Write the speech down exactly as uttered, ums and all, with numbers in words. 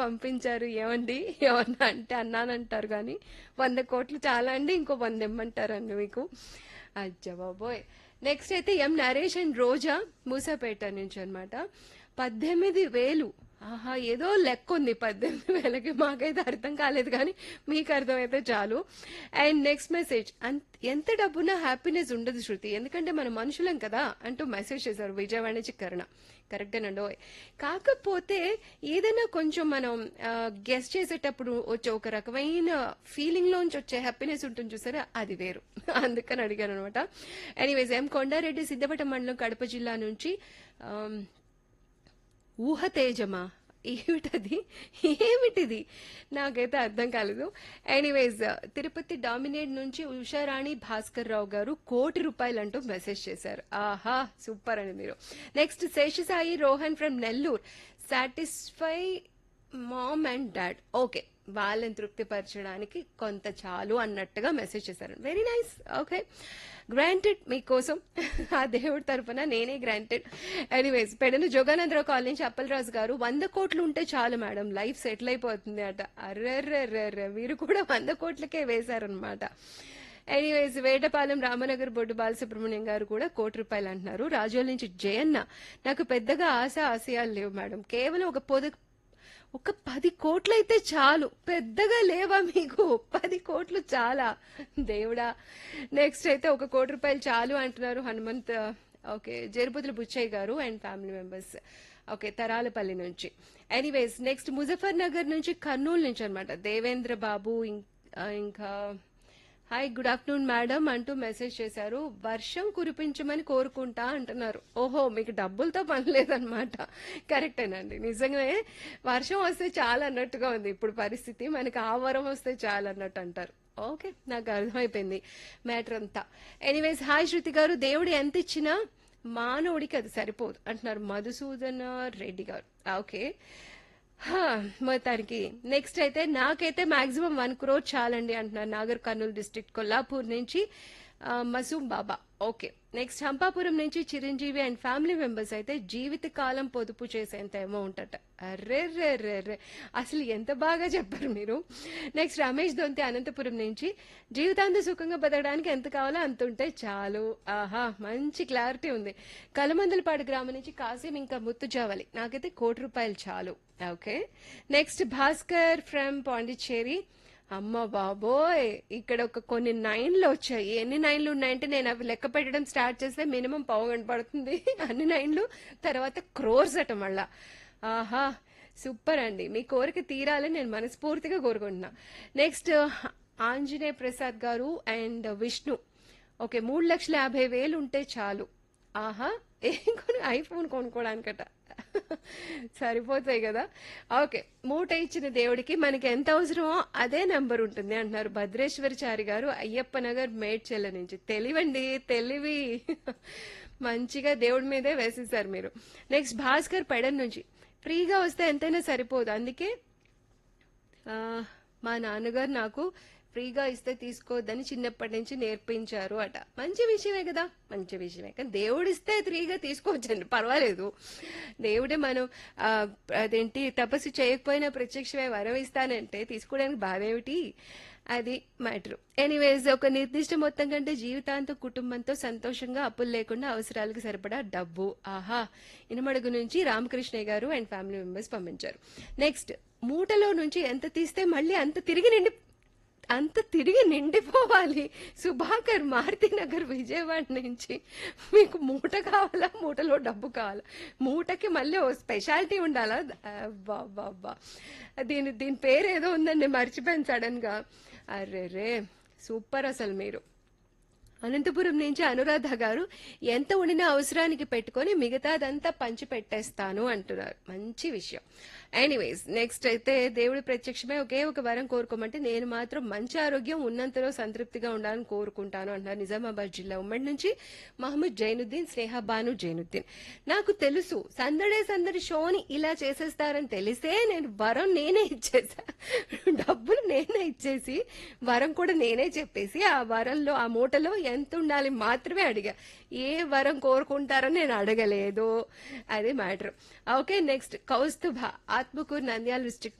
పంపించారు ఏమండి ఏమన్నా అంటే అన్నానంటారు కానీ వంద కోట్లు చాలా అండి ఇంకో వంద ఇమ్మంటారండి మీకు అజ్జా బాబోయ్. నెక్స్ట్ అయితే ఎం నరేష్ అండ్ రోజా మూసాపేట నుంచి అన్నమాట. పద్దెనిమిది వేలు ఆహా ఏదో లెక్క ఉంది పద్దెనిమిది వేలకి, మాకైతే అర్థం కాలేదు కానీ మీకు అర్థమైతే చాలు. అండ్ నెక్స్ట్ మెసేజ్, ఎంత డబ్బున్నా హ్యాపీనెస్ ఉండదు శృతి, ఎందుకంటే మన మనుషులం కదా అంటూ మెసేజ్ చేశారు విజయవాడ నుంచి కరుణ. కరెక్టేనండి. కాకపోతే ఏదైనా కొంచెం మనం గెస్ చేసేటప్పుడు వచ్చే ఒక రకమైన ఫీలింగ్ లోంచి వచ్చే హ్యాపీనెస్ ఉంటుంది చూసారా, అది వేరు. అందుకని అడిగాను అనమాట. ఎనీవేస్ ఎం కొండారెడ్డి సిద్ధపట్ట మండలం కడప జిల్లా నుంచి ఆమ్, ఊహ తేజమా ఏమిటది ఏమిటిది నాకైతే అర్థం కాలేదు. ఎనీవేస్ తిరుపతి డామినేట్ నుంచి ఉషారాణి భాస్కర్ రావు గారు కోటి రూపాయలు అంటూ మెసేజ్ చేశారు. ఆహా సూపర్ అండి మీరు. Next Seshasai Rohan from Nellore, satisfy mom and dad. Okay, వాళ్ళని తృప్తిపరచడానికి కొంత చాలు అన్నట్టుగా మెసేజ్ చేశారు. Very nice. ఓకే, గ్రాంటెడ్ మీకోసం ఆ దేవుడి తరఫున నేనే గ్రాంటెడ్. ఎనీవేస్ పెడను జోగానందరావు కాలనీ నుంచి అప్పలరాజు గారు, వంద కోట్లు ఉంటే చాలు మేడం లైఫ్ సెటిల్ అయిపోతుంది అట. అర్రర్రర్ర మీరు కూడా వంద కోట్లకే వేశారనమాట. ఎనీవేస్ వేటపాలెం రామనగర్ బొడ్డు బాలసుబ్రహ్మణ్యం గారు కూడా కోటి రూపాయలు అంటున్నారు. రాజోల నుంచి జయన్న, నాకు పెద్దగా ఆశ ఆశయాలు లేవు మేడం, కేవలం ఒక పొదు ఒక పది కోట్లు అయితే చాలు. పెద్దగా లేవా మీకు? పది కోట్లు చాలా దేవుడా. నెక్స్ట్ అయితే ఒక కోటి రూపాయలు చాలు అంటున్నారు హనుమంత్. ఓకే, జరుపుతుల బుచ్చయ్య గారు and family members. Okay, Taralapalli నుంచి. ఎనీవేస్ నెక్స్ట్ ముజఫర్ నగర్ నుంచి కర్నూలు నుంచి అనమాట దేవేంద్ర బాబు. ఇంకా హాయ్ గుడ్ ఆఫ్టర్నూన్ మేడం అంటూ మెసేజ్ చేశారు. వర్షం కురిపించమని కోరుకుంటా అంటున్నారు. ఓహో, మీకు డబ్బులతో పని లేదనమాట. కరెక్టేనండి, నిజంగానే వర్షం వస్తే చాలా అన్నట్టుగా ఉంది ఇప్పుడు పరిస్థితి. మనకి ఆ వరం వస్తే చాలా అన్నట్టు అంటారు. ఓకే, నాకు అర్థమైపోయింది మ్యాటర్ అంతా. ఎనీవేస్ హాయ్ శృతి గారు, దేవుడు ఎంత ఇచ్చినా మానవుడికి అది సరిపోదు అంటున్నారు మధుసూదన్ రెడ్డి గారు. ఓకే, మొత్తానికి నెక్స్ట్ అయితే నాకైతే మాక్సిమం వన్ క్రోర్ చాలండి అంటున్నారు నాగర్ కర్నూలు డిస్ట్రిక్ట్ కొల్లాపూర్ నుంచి మసూమ్ బాబా. ఓకే, నెక్స్ట్ హంపాపురం నుంచి చిరంజీవి అండ్ ఫ్యామిలీ మెంబర్స్ అయితే జీవిత కాలం పొదుపు చేసేంత అమౌంట్ అట. అర్రెర్రెర్రెర్రె అసలు ఎంత బాగా చెప్పారు మీరు. నెక్స్ట్ రమేష్ దొంతి అనంతపురం నుంచి, జీవితాంతం సుఖంగా బతకడానికి ఎంత కావాలో అంత ఉంటే చాలు. ఆహా, మంచి క్లారిటీ ఉంది. కలమందలపాడు గ్రామం నుంచి కాసిం ఇంకా ముత్తుజావలి, నాకైతే కోటి రూపాయలు చాలు. Okay, next Bhaskar from Pondicherry. అమ్మ బాబోయ్, ఇక్కడ ఒక కొన్ని నైన్లు వచ్చాయి. ఎన్ని నైన్లు ఉన్నాయంటే నేను అవి లెక్క పెట్టడం స్టార్ట్ చేస్తే మినిమం పావు గంట పడుతుంది. అన్ని నైన్లు తర్వాత క్రోర్స్ అట మళ్ళా. ఆహా సూపర్ అండి, మీ కోరిక తీరాలని నేను మనస్ఫూర్తిగా కోరుకుంటున్నా. నెక్స్ట్ ఆంజనేయ ప్రసాద్ గారు అండ్ విష్ణు. ఓకే, మూడు లక్షల యాభై వేలు ఉంటే చాలు. ఆహా, ఏం కొని ఐఫోన్ కొనుక్కోవడానికట. సరిపోతాయి కదా. ఓకే, మూట ఇచ్చిన దేవుడికి మనకి ఎంత అవసరమో అదే నెంబర్ ఉంటుంది అంటున్నారు భద్రేశ్వరచారి గారు అయ్యప్ప నగర్ మేడ్చెల్ల నుంచి. తెలివండి, తెలివి మంచిగా దేవుడి మీదే వేసేసారు మీరు. నెక్స్ట్ భాస్కర్ పెడన్ నుంచి, ఫ్రీగా వస్తే ఎంతైనా సరిపోదు, అందుకే మా నాన్నగారు నాకు ఫ్రీగా ఇస్తే తీసుకోవద్దని చిన్నప్పటి నుంచి నేర్పించారు అట. మంచి విషయమే కదా, మంచి విషయమే. కానీ దేవుడు ఇస్తే ఫ్రీగా తీసుకోవచ్చండి, పర్వాలేదు. దేవుడే మనం అదేంటి తపస్సు చేయకపోయినా ప్రత్యక్షమే వరం ఇస్తానంటే తీసుకోవడానికి బాధ ఏమిటి, అది మ్యాటర్. ఎనీవేస్ ఒక నిర్దిష్ట మొత్తం కంటే జీవితాంతం కుటుంబంతో సంతోషంగా అప్పులు లేకుండా అవసరాలకు సరిపడా డబ్బు. ఆహా, ఇనమడుగు నుంచి రామకృష్ణయ్య గారు అండ్ ఫ్యామిలీ మెంబర్స్ పంపించారు. నెక్స్ట్ మూటలో నుంచి ఎంత తీస్తే మళ్ళీ అంత తిరిగి నిండి అంత తిరిగి నిండిపోవాలి. సుభాకర్ మారుతి నగర్ విజయవాడ నుంచి, మీకు మూట కావాలా మూటలో డబ్బు కావాలా, మూటకి మళ్ళీ ఓ స్పెషాలిటీ ఉండాలా. బాబా, దీని దీని పేరు ఏదో ఉందండి, మర్చిపోయాను సడన్ గా. అర్రే రే సూపర్ అసలు మీరు. అనంతపురం నుంచి అనురాధ గారు, ఎంత ఉండినా అవసరానికి పెట్టుకొని మిగతాదంతా పంచి పెట్టేస్తాను అంటున్నారు. మంచి విషయం. ఎనీవేస్ నెక్స్ట్ అయితే దేవుడి ప్రత్యక్షమే ఒకే ఒక వరం కోరుకోమంటే నేను మాత్రం మంచి ఆరోగ్యం ఉన్నంతలో సంతృప్తిగా ఉండాలని కోరుకుంటాను అంటున్నారు నిజామాబాద్ జిల్లా ఉమ్మడి నుంచి మహమ్మద్ జైనుద్దీన్, స్నేహ బాను జైనుద్దీన్. నాకు తెలుసు సందడే సందడి షోని ఇలా చేసేస్తారని తెలిసే నేను వరం నేనే ఇచ్చేసా, డబ్బులు నేనే ఇచ్చేసి వరం కూడా నేనే చెప్పేసి ఆ వరంలో ఆ మూటలో ఎంత ఉండాలి మాత్రమే అడిగా. ఏ వరం కోరుకుంటారని నేను అడగలేదు, అది matter. Okay, next Kaustubha Atmakur Nandyal district